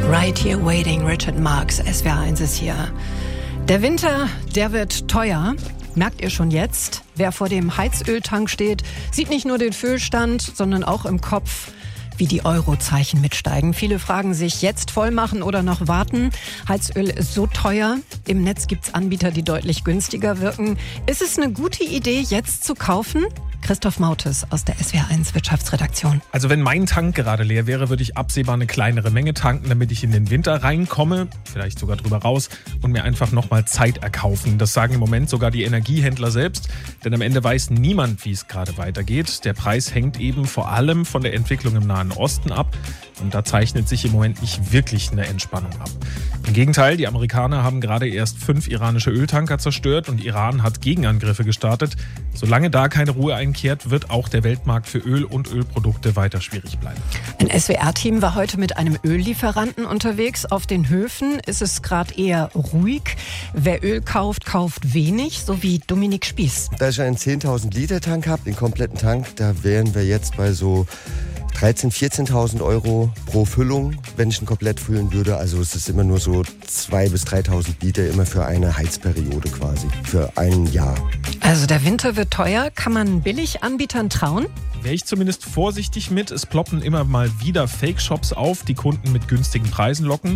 Right Here Waiting, Richard Marx, SWR1 ist hier. Der Winter, der wird teuer. Merkt ihr schon jetzt? Wer vor dem Heizöltank steht, sieht nicht nur den Füllstand, sondern auch im Kopf, wie die Eurozeichen mitsteigen. Viele fragen sich, jetzt voll machen oder noch warten? Heizöl ist so teuer. Im Netz gibt's Anbieter, die deutlich günstiger wirken. Ist es eine gute Idee, jetzt zu kaufen? Christoph Mautes aus der SWR1 Wirtschaftsredaktion. Also wenn mein Tank gerade leer wäre, würde ich absehbar eine kleinere Menge tanken, damit ich in den Winter reinkomme, vielleicht sogar drüber raus und mir einfach nochmal Zeit erkaufen. Das sagen im Moment sogar die Energiehändler selbst, denn am Ende weiß niemand, wie es gerade weitergeht. Der Preis hängt eben vor allem von der Entwicklung im Nahen Osten ab und da zeichnet sich im Moment nicht wirklich eine Entspannung ab. Im Gegenteil, die Amerikaner haben gerade erst 5 iranische Öltanker zerstört und Iran hat Gegenangriffe gestartet. Solange da keine Ruhe einkehrt, wird auch der Weltmarkt für Öl und Ölprodukte weiter schwierig bleiben. Ein SWR-Team war heute mit einem Öllieferanten unterwegs. Auf den Höfen ist es gerade eher ruhig. Wer Öl kauft, kauft wenig, so wie Dominik Spieß. Da ich einen 10.000 Liter Tank habe, den kompletten Tank, da wären wir jetzt bei so 13.000, 14.000 Euro pro Füllung, wenn ich ihn komplett füllen würde. Also es ist immer nur so 2.000 bis 3.000 Liter immer für eine Heizperiode quasi, für ein Jahr. Also der Winter wird teuer. Kann man Billiganbietern trauen? Wäre ich zumindest vorsichtig mit. Es ploppen immer mal wieder Fake-Shops auf, die Kunden mit günstigen Preisen locken.